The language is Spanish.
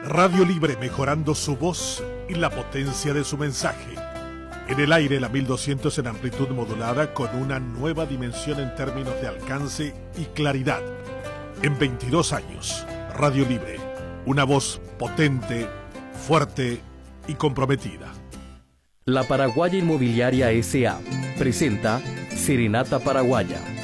Radio Libre, mejorando su voz y la potencia de su mensaje. En el aire, la 1200 en amplitud modulada, con una nueva dimensión en términos de alcance y claridad. En 22 años, Radio Libre, una voz potente, fuerte y comprometida. La Paraguaya Inmobiliaria S.A. presenta Serenata Paraguaya.